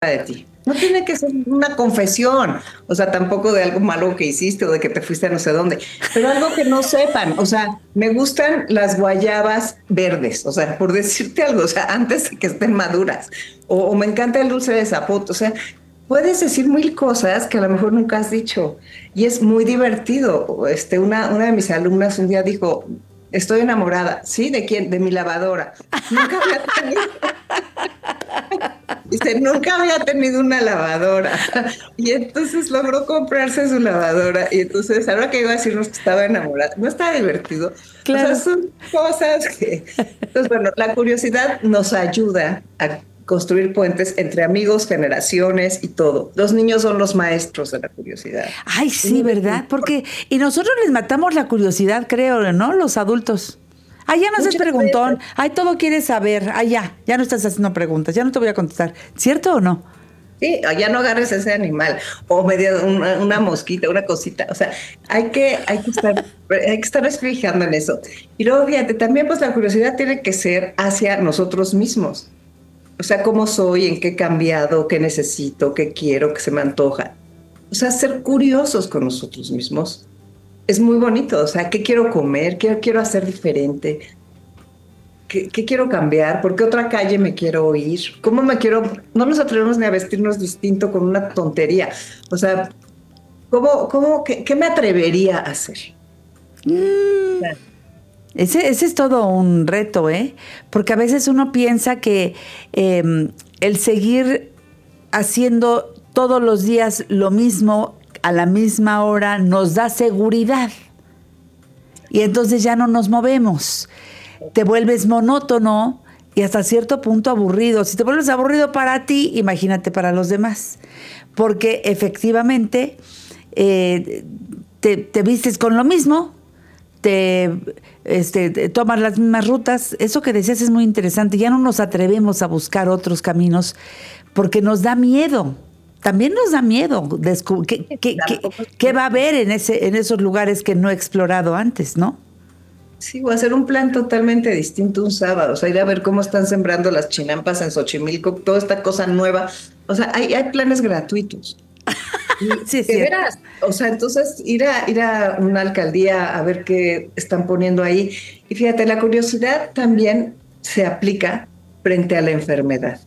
de ti. No tiene que ser una confesión, o sea, tampoco de algo malo que hiciste o de que te fuiste a no sé dónde, pero algo que no sepan. O sea, me gustan las guayabas verdes, o sea, por decirte algo, o sea, antes de que estén maduras, o me encanta el dulce de zapote, o sea, puedes decir mil cosas que a lo mejor nunca has dicho y es muy divertido. Una de mis alumnas un día dijo, estoy enamorada. ¿Sí? ¿De quién? De mi lavadora. Nunca había tenido, dice, nunca había tenido una lavadora. Y entonces logró comprarse su lavadora. Y entonces, ahora que iba a decirnos que estaba enamorada, no está divertido. O sea, Claro. son cosas que... Entonces, bueno, la curiosidad nos ayuda a construir puentes entre amigos, generaciones y todo. Los niños son los maestros de la curiosidad. Ay, sí, ¿verdad? Porque, y nosotros les matamos la curiosidad, creo, ¿no? Los adultos. Ay, ya no seas Muchas preguntón. veces. Ay, todo quieres saber. Ay, ya no estás haciendo preguntas. Ya no te voy a contestar. ¿Cierto o no? Sí, o ya no agarres ese animal, o medio una mosquita, una cosita. O sea, hay que estar fijando en eso. Y luego, fíjate, también pues la curiosidad tiene que ser hacia nosotros mismos. O sea, cómo soy, en qué he cambiado, qué necesito, qué quiero, qué se me antoja. O sea, ser curiosos con nosotros mismos es muy bonito. O sea, ¿qué quiero comer? ¿Qué quiero hacer diferente? ¿Qué quiero cambiar? ¿Por qué otra calle me quiero ir? ¿Cómo me quiero? No nos atrevemos ni a vestirnos distinto con una tontería. O sea, qué me atrevería a hacer? Ese es todo un reto, ¿eh? Porque a veces uno piensa que el seguir haciendo todos los días lo mismo a la misma hora nos da seguridad. Y entonces ya no nos movemos. Te vuelves monótono y hasta cierto punto aburrido. Si te vuelves aburrido para ti, imagínate para los demás. Porque efectivamente te vistes con lo mismo, te tomas las mismas rutas. Eso que decías es muy interesante. Ya no nos atrevemos a buscar otros caminos porque nos da miedo. También nos da miedo qué va a haber en esos lugares que no he explorado antes, ¿no? Sí, voy a hacer un plan totalmente distinto un sábado. O sea, ir a ver cómo están sembrando las chinampas en Xochimilco, toda esta cosa nueva. O sea, hay planes gratuitos. Y Sí, es de cierto. veras, o sea, entonces ir a una alcaldía a ver qué están poniendo ahí. Y fíjate, la curiosidad también se aplica frente a la enfermedad.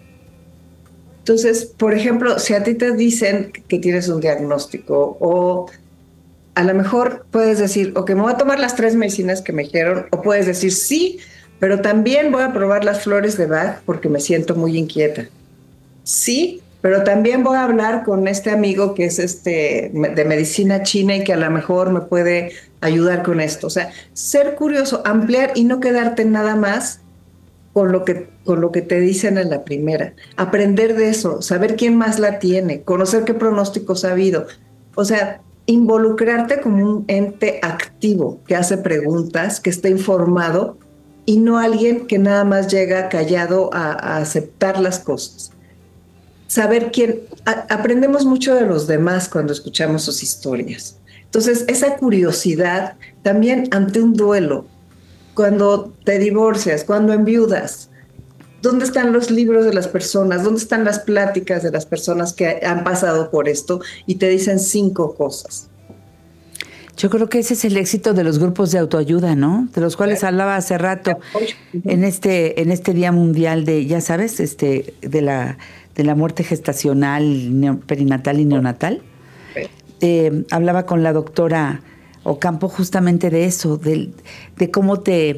Entonces, por ejemplo, si a ti te dicen que tienes un diagnóstico o a lo mejor puedes decir, ok, me voy a tomar las 3 medicinas que me dijeron, o puedes decir sí, pero también voy a probar las flores de Bach porque me siento muy inquieta. Sí, pero también voy a hablar con este amigo que es de medicina china y que a lo mejor me puede ayudar con esto. O sea, ser curioso, ampliar y no quedarte nada más con lo que te dicen en la primera. Aprender de eso, saber quién más la tiene, conocer qué pronósticos ha habido. O sea, involucrarte como un ente activo que hace preguntas, que está informado y no alguien que nada más llega callado a aceptar las cosas. Saber aprendemos mucho de los demás cuando escuchamos sus historias. Entonces, esa curiosidad también ante un duelo, cuando te divorcias, cuando enviudas, ¿dónde están los libros de las personas? ¿Dónde están las pláticas de las personas que han pasado por esto y te dicen 5 cosas? Yo creo que ese es el éxito de los grupos de autoayuda, ¿no? De los cuales hablaba hace rato en este Día Mundial de, ya sabes, de la muerte gestacional, perinatal y neonatal. Hablaba con la doctora Ocampo justamente de eso, de cómo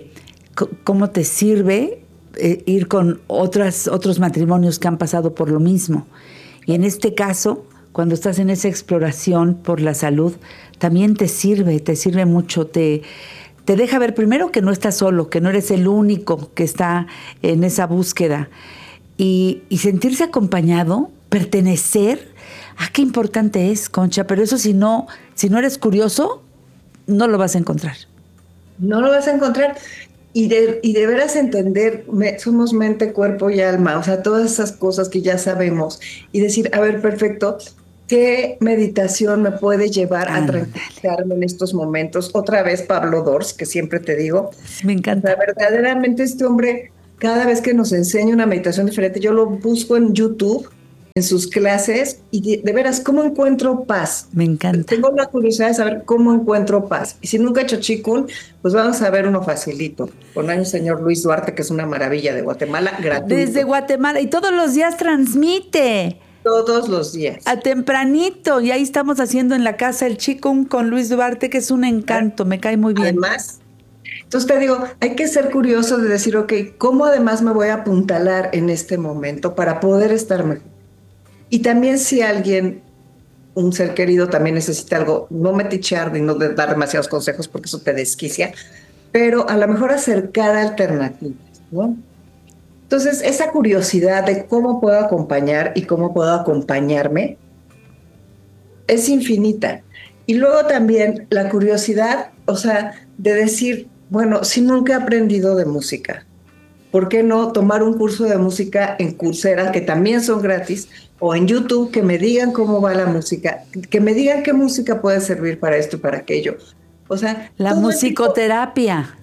te sirve ir con otros matrimonios que han pasado por lo mismo. Y en este caso, cuando estás en esa exploración por la salud, también te sirve mucho, te deja ver primero que no estás solo, que no eres el único que está en esa búsqueda. Y sentirse acompañado, pertenecer, qué importante es, Concha, pero eso si no eres curioso, no lo vas a encontrar. No lo vas a encontrar. Y de veras entender, somos mente, cuerpo y alma, o sea, todas esas cosas que ya sabemos. Y decir, a ver, perfecto, ¿qué meditación me puede llevar a Ándale, tranquilizarme en estos momentos? Otra vez Pablo Dors, que siempre te digo. sí, me O sea, encanta. verdaderamente este hombre, cada vez que nos enseña una meditación diferente, yo lo busco en YouTube en sus clases y de veras, ¿cómo encuentro paz? Me encanta. Tengo la curiosidad de saber cómo encuentro paz. Y si nunca he hecho Qigong, pues vamos a ver uno facilito. Con el señor Luis Duarte, que es una maravilla de Guatemala, gratuito. Desde Guatemala, y todos los días transmite. Todos los días. A tempranito, y ahí estamos haciendo en la casa el Qigong con Luis Duarte, que es un encanto, me cae muy bien. Además, entonces te digo, hay que ser curioso de decir, ok, ¿cómo además me voy a apuntalar en este momento para poder estar mejor? Y también si alguien, un ser querido también necesita algo, no metichear y no dar demasiados consejos porque eso te desquicia, pero a lo mejor acercar alternativas, ¿no? Entonces, esa curiosidad de cómo puedo acompañar y cómo puedo acompañarme es infinita. Y luego también la curiosidad, o sea, de decir, bueno, si nunca he aprendido de música, ¿por qué no tomar un curso de música en Coursera, que también son gratis, o en YouTube, que me digan cómo va la música, que me digan qué música puede servir para esto y para aquello? O sea, la musicoterapia.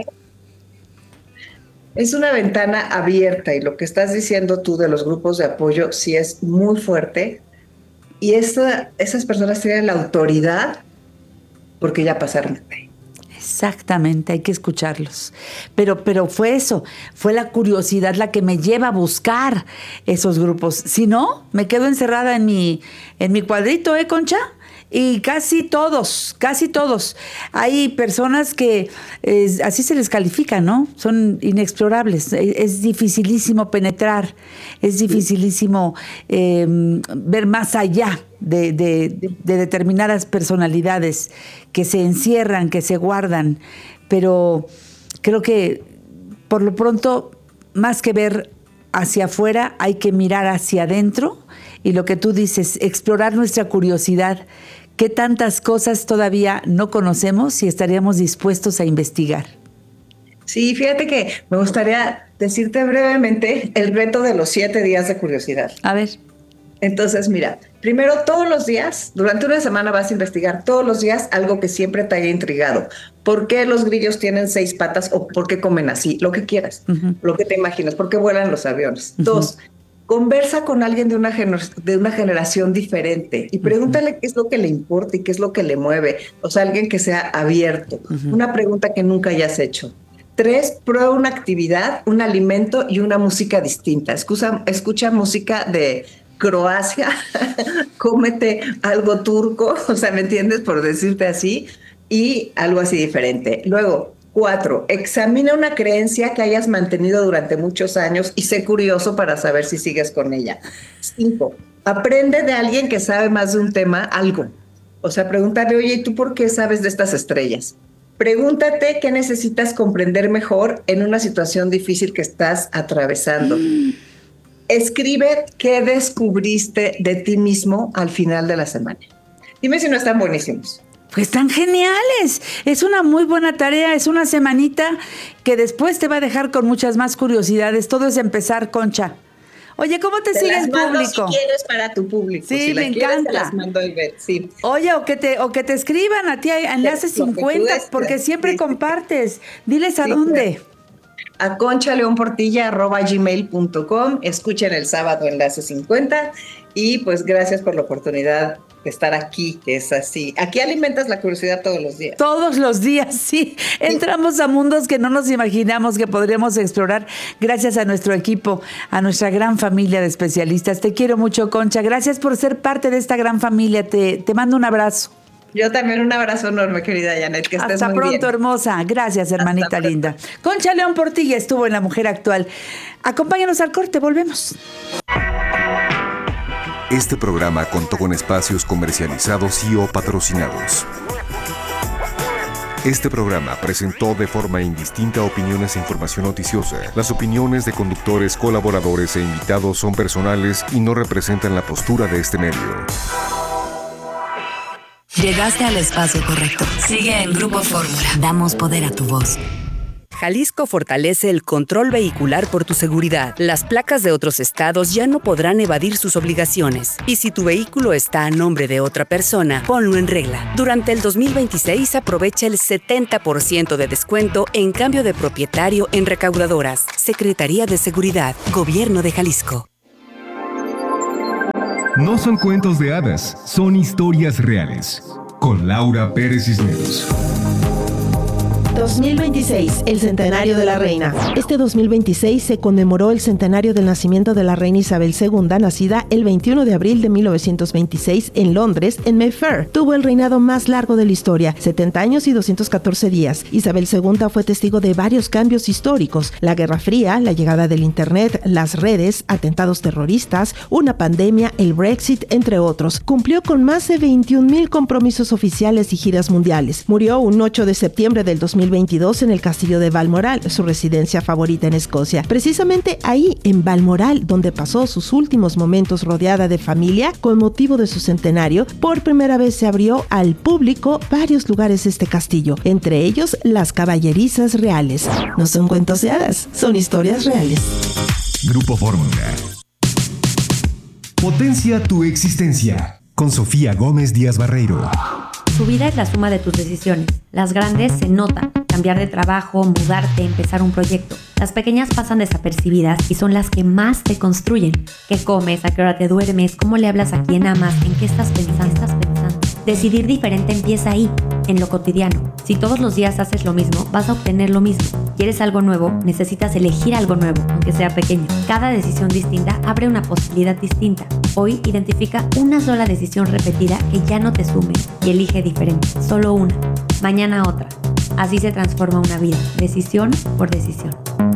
Es una ventana abierta y lo que estás diciendo tú de los grupos de apoyo sí es muy fuerte y esas personas tienen la autoridad porque ya pasaron. Exactamente, hay que escucharlos. Pero fue eso, fue la curiosidad la que me lleva a buscar esos grupos. Si no, me quedo encerrada en mi cuadrito, Concha? Y casi todos. Hay personas que así se les califica, ¿no? Son inexplorables. Es dificilísimo penetrar, es dificilísimo ver más allá de determinadas personalidades que se encierran, que se guardan. Pero creo que por lo pronto, más que ver hacia afuera, hay que mirar hacia adentro. Y lo que tú dices, explorar nuestra curiosidad. ¿Qué tantas cosas todavía no conocemos y estaríamos dispuestos a investigar? Sí, fíjate que me gustaría decirte brevemente el reto de los 7 días de curiosidad. A ver. Entonces, mira, primero todos los días, durante una semana vas a investigar todos los días algo que siempre te haya intrigado. ¿Por qué los grillos tienen 6 patas o por qué comen así? Lo que quieras, lo que te imaginas, por qué vuelan los aviones. 2, conversa con alguien de una generación diferente y pregúntale qué es lo que le importa y qué es lo que le mueve. O sea, alguien que sea abierto. Una pregunta que nunca hayas hecho. 3, prueba una actividad, un alimento y una música distinta. Escucha música de Croacia, cómete algo turco, o sea, ¿me entiendes? Por decirte así, y algo así diferente. Luego, 4, examina una creencia que hayas mantenido durante muchos años y sé curioso para saber si sigues con ella. 5, aprende de alguien que sabe más de un tema algo. O sea, pregúntale, oye, ¿y tú por qué sabes de estas estrellas? Pregúntate qué necesitas comprender mejor en una situación difícil que estás atravesando. Escribe qué descubriste de ti mismo al final de la semana. Dime si no están buenísimos. Pues están geniales. Es una muy buena tarea, es una semanita que después te va a dejar con muchas más curiosidades. Todo es empezar, Concha. Oye, ¿cómo te sigue el público? Si quieres para tu público. Sí, si me encanta. Te las mando y ver. Sí. Oye, o que te escriban a ti a Enlace 50, porque siempre compartes. Diles a dónde. Claro. A conchaleonportilla@gmail.com. Escuchen el sábado Enlace 50 y pues gracias por la oportunidad de estar aquí, que es así. Aquí alimentas la curiosidad todos los días. Todos los días, sí. Entramos a mundos que no nos imaginamos que podríamos explorar gracias a nuestro equipo, a nuestra gran familia de especialistas. Te quiero mucho, Concha. Gracias por ser parte de esta gran familia. Te mando un abrazo. Yo también un abrazo enorme, querida Janet, que estés muy bien. Hasta pronto, hermosa. Gracias, hermanita linda. Concha León Portilla estuvo en La Mujer Actual. Acompáñanos al corte, volvemos. Este programa contó con espacios comercializados y o patrocinados. Este programa presentó de forma indistinta opiniones e información noticiosa. Las opiniones de conductores, colaboradores e invitados son personales y no representan la postura de este medio. Llegaste al espacio correcto. Sigue en Grupo Fórmula. Damos poder a tu voz. Jalisco fortalece el control vehicular por tu seguridad. Las placas de otros estados ya no podrán evadir sus obligaciones. Y si tu vehículo está a nombre de otra persona, ponlo en regla. Durante el 2026 aprovecha el 70% de descuento en cambio de propietario en recaudadoras. Secretaría de Seguridad, Gobierno de Jalisco. No son cuentos de hadas, son historias reales. Con Laura Pérez Cisneros. 2026, el centenario de la reina. Este 2026 se conmemoró el centenario del nacimiento de la reina Isabel II, nacida el 21 de abril de 1926 en Londres, en Mayfair. Tuvo el reinado más largo de la historia, 70 años y 214 días. Isabel II fue testigo de varios cambios históricos: la Guerra Fría, la llegada del Internet, las redes, atentados terroristas, una pandemia, el Brexit, entre otros. Cumplió con más de 21,000 compromisos oficiales y giras mundiales. Murió un 8 de septiembre del 2022 en el castillo de Balmoral, su residencia favorita en Escocia. Precisamente ahí, en Balmoral, donde pasó sus últimos momentos rodeada de familia, con motivo de su centenario, por primera vez se abrió al público varios lugares de este castillo, entre ellos las caballerizas reales. No son cuentos de hadas, son historias reales. Grupo Fórmula. Potencia tu existencia. Con Sofía Gómez Díaz Barreiro. Tu vida es la suma de tus decisiones. Las grandes se notan. Cambiar de trabajo, mudarte, empezar un proyecto. Las pequeñas pasan desapercibidas y son las que más te construyen. ¿Qué comes? ¿A qué hora te duermes? ¿Cómo le hablas a quien amas? ¿En qué estás pensando? Decidir diferente empieza ahí, en lo cotidiano. Si todos los días haces lo mismo, vas a obtener lo mismo. ¿Quieres algo nuevo? Necesitas elegir algo nuevo, aunque sea pequeño. Cada decisión distinta abre una posibilidad distinta. Hoy identifica una sola decisión repetida que ya no te sume y elige diferente. Solo una. Mañana otra. Así se transforma una vida, decisión por decisión.